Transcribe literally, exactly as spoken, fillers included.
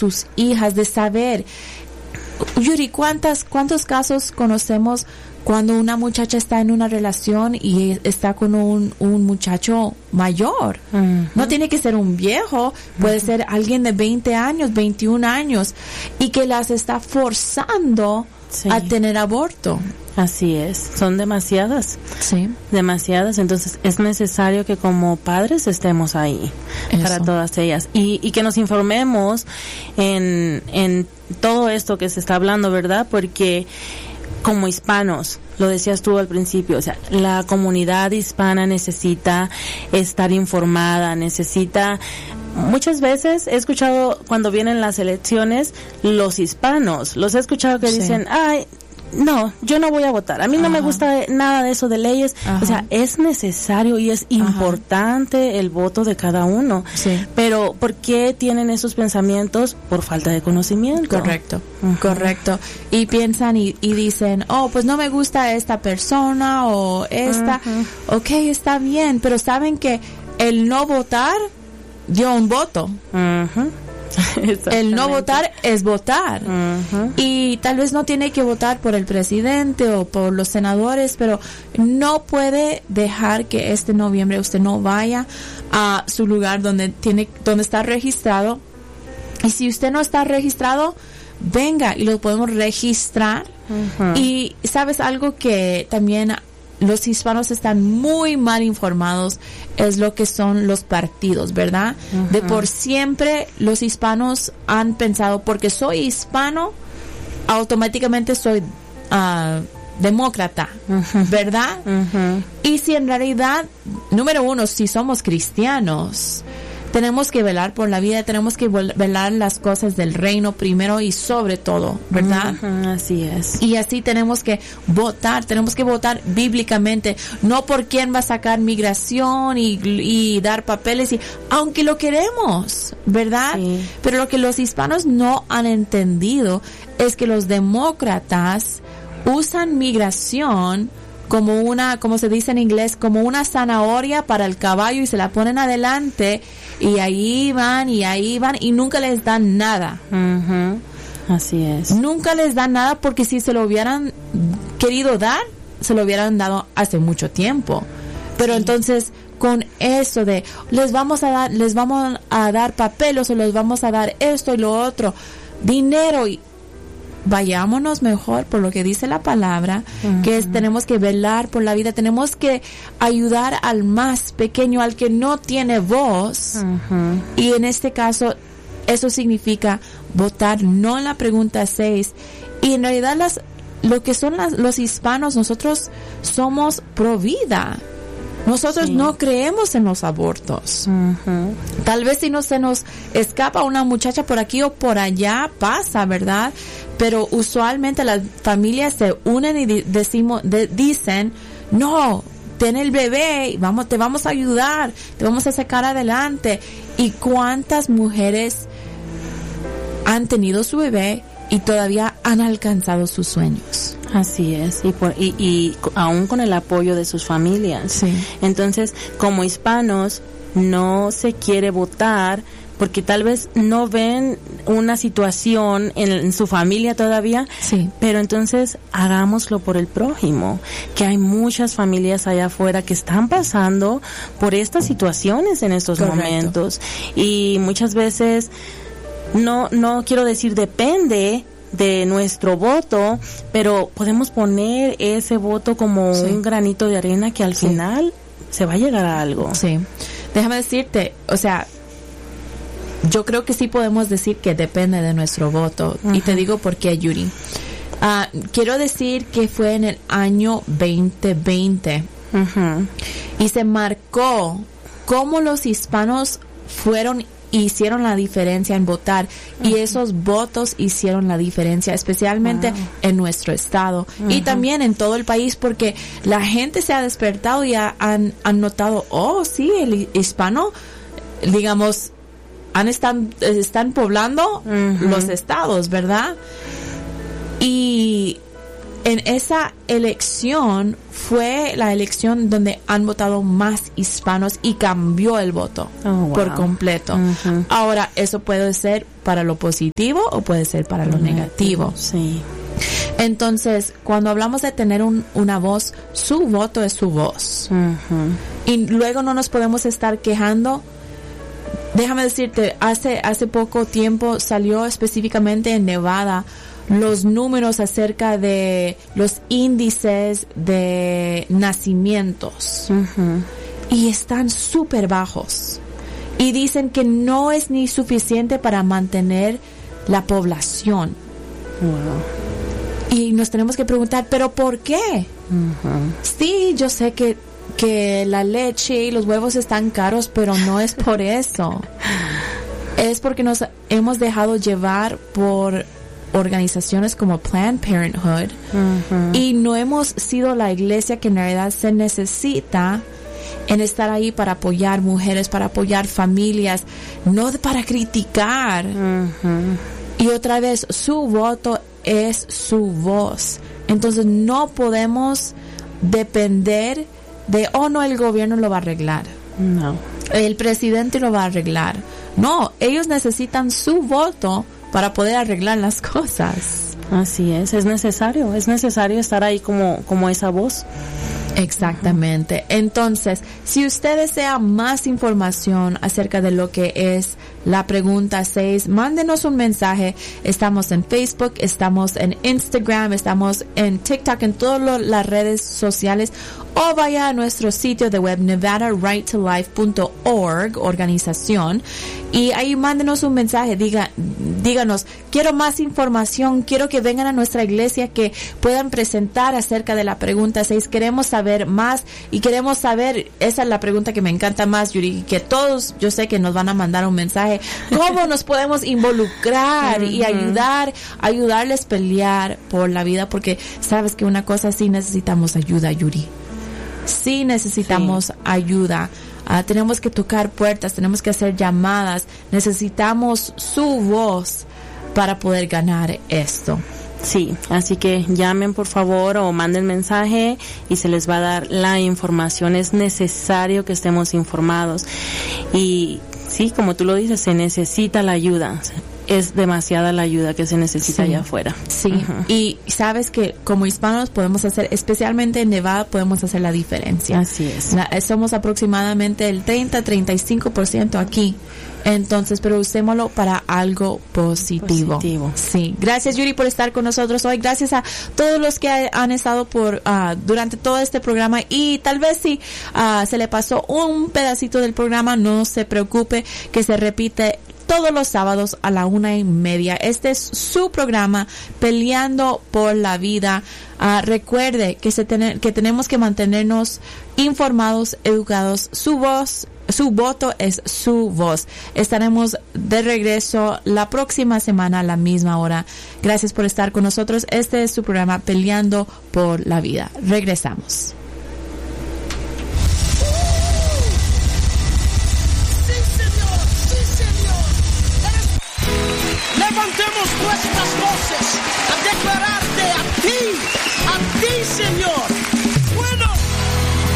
tus hijas, de saber. Yuri, ¿cuántas, cuántos casos conocemos cuando una muchacha está en una relación y está con un, un muchacho mayor? Uh-huh. No tiene que ser un viejo, puede uh-huh. ser alguien de veinte años, veintiún años, y que las está forzando sí. a tener aborto. Así es, son demasiadas, sí, demasiadas, entonces es necesario que como padres estemos ahí Eso. para todas ellas y, y que nos informemos en, en todo esto que se está hablando, ¿verdad? Porque como hispanos, lo decías tú al principio, o sea, la comunidad hispana necesita estar informada, necesita. Muchas veces he escuchado cuando vienen las elecciones, los hispanos, los he escuchado que sí. dicen, ay, no, yo no voy a votar. A mí Ajá. no me gusta nada de eso de leyes. Ajá. O sea, es necesario y es importante Ajá. el voto de cada uno. Sí. Pero, ¿por qué tienen esos pensamientos? Por falta de conocimiento. Correcto, Ajá. correcto. Y piensan y, y dicen, oh, pues no me gusta esta persona o esta. Ajá. Ok, está bien, pero saben que el no votar dio un voto. Ajá. El no votar es votar. Uh-huh. Y tal vez no tiene que votar por el presidente o por los senadores, pero no puede dejar que este noviembre usted no vaya a su lugar donde tiene, donde está registrado. Y si usted no está registrado, venga y lo podemos registrar. Uh-huh. Y sabes algo que también los hispanos están muy mal informados, es lo que son los partidos, ¿verdad? Uh-huh. De por siempre los hispanos han pensado, porque soy hispano, automáticamente soy uh, demócrata, uh-huh. ¿verdad? Uh-huh. Y si en realidad, número uno, si somos cristianos, tenemos que velar por la vida, tenemos que velar las cosas del reino primero y sobre todo, ¿verdad? Uh-huh, así es. Y así tenemos que votar, tenemos que votar bíblicamente, no por quién va a sacar migración y, y dar papeles, y aunque lo queremos, ¿verdad? Sí. Pero lo que los hispanos no han entendido es que los demócratas usan migración como una, como se dice en inglés, como una zanahoria para el caballo y se la ponen adelante y ahí van y ahí van y nunca les dan nada. Uh-huh. Así es. Nunca les dan nada, porque si se lo hubieran querido dar, se lo hubieran dado hace mucho tiempo. Pero sí. entonces con eso de les vamos a dar, les vamos a dar papeles o les vamos a dar esto y lo otro, dinero, y vayámonos mejor por lo que dice la palabra, uh-huh. que es tenemos que velar por la vida, tenemos que ayudar al más pequeño, al que no tiene voz, uh-huh. y en este caso eso significa votar no en la pregunta seis, y en realidad las lo que son las, los hispanos, nosotros somos pro vida. Nosotros sí. no creemos en los abortos. Uh-huh. Tal vez si no se nos escapa una muchacha por aquí o por allá, pasa, ¿verdad? Pero usualmente las familias se unen y di- decimos, de- dicen, no, ten el bebé, vamos, te vamos a ayudar, te vamos a sacar adelante. ¿Y cuántas mujeres han tenido su bebé y todavía han alcanzado sus sueños? Así es, y, por, y, y aún con el apoyo de sus familias. Sí. Entonces, como hispanos, no se quiere votar porque tal vez no ven una situación en, en su familia todavía, sí. pero entonces hagámoslo por el prójimo, que hay muchas familias allá afuera que están pasando por estas situaciones en estos Correcto. momentos, y muchas veces no no quiero decir depende de nuestro voto, pero podemos poner ese voto como sí. un granito de arena que al sí. final se va a llegar a algo. Sí. Déjame decirte, o sea, yo creo que sí podemos decir que depende de nuestro voto. Uh-huh. Y te digo por qué, Yuri. Uh, quiero decir que fue en el año veinte veinte. Uh-huh. Y se marcó cómo los hispanos fueron hicieron la diferencia en votar, uh-huh. y esos votos hicieron la diferencia, especialmente wow. en nuestro estado, uh-huh. y también en todo el país, porque la gente se ha despertado y ha, han, han notado, oh sí, el hispano, digamos, han están, están poblando uh-huh. los estados, ¿verdad? Y en esa elección fue la elección donde han votado más hispanos y cambió el voto oh, wow. por completo. Uh-huh. Ahora, eso puede ser para lo positivo o puede ser para lo uh-huh. negativo. Sí. Entonces, cuando hablamos de tener un, una voz, su voto es su voz. Uh-huh. Y luego no nos podemos estar quejando. Déjame decirte, hace, hace poco tiempo salió específicamente en Nevada los números acerca de los índices de nacimientos. Uh-huh. Y están súper bajos. Y dicen que no es ni suficiente para mantener la población. Wow. Y nos tenemos que preguntar, ¿pero por qué? Uh-huh. Sí, yo sé que, que la leche y los huevos están caros, pero no es por eso. Es porque nos hemos dejado llevar por organizaciones como Planned Parenthood uh-huh. y no hemos sido la iglesia que en realidad se necesita en estar ahí para apoyar mujeres, para apoyar familias, no para criticar. Uh-huh. Y otra vez, su voto es su voz. Entonces no podemos depender de, oh no, el gobierno lo va a arreglar. No. El presidente lo va a arreglar. No, ellos necesitan su voto para poder arreglar las cosas. Así es, es necesario, es necesario estar ahí como, como esa voz. Exactamente. Entonces, si usted desea más información acerca de lo que es la pregunta seis, mándenos un mensaje. Estamos en Facebook, estamos en Instagram, estamos en TikTok, en todas las redes sociales, o vaya a nuestro sitio de web nevada right to life punto org, organización, y ahí mándenos un mensaje. Diga, díganos, quiero más información, quiero que vengan a nuestra iglesia, que puedan presentar acerca de la pregunta seis. Queremos saber más y queremos saber, esa es la pregunta que me encanta más, Yuri, que todos, yo sé que nos van a mandar un mensaje, ¿cómo nos podemos involucrar uh-huh. y ayudar, ayudarles a pelear por la vida? Porque sabes que una cosa, sí necesitamos ayuda, Yuri. Sí necesitamos sí. ayuda. Uh, tenemos que tocar puertas, tenemos que hacer llamadas, necesitamos su voz para poder ganar esto. Sí, así que llamen por favor o manden mensaje y se les va a dar la información. Es necesario que estemos informados. Y sí, como tú lo dices, se necesita la ayuda. Es demasiada la ayuda que se necesita sí. allá afuera. Sí, uh-huh. y sabes que como hispanos podemos hacer, especialmente en Nevada, podemos hacer la diferencia. Así es. La, somos aproximadamente el treinta a treinta y cinco por ciento aquí. Entonces, pero usémoslo para algo positivo. Positivo. Sí. Gracias, Yuri, por estar con nosotros hoy. Gracias a todos los que ha, han estado por uh, durante todo este programa. Y tal vez si uh, se le pasó un pedacito del programa, no se preocupe, que se repite todos los sábados a la una y media. Este es su programa, Peleando por la Vida. Uh, recuerde que, se ten- que tenemos que mantenernos informados, educados. Su voz, su voto es su voz. Estaremos de regreso la próxima semana a la misma hora. Gracias por estar con nosotros. Este es su programa, Peleando por la Vida. Regresamos.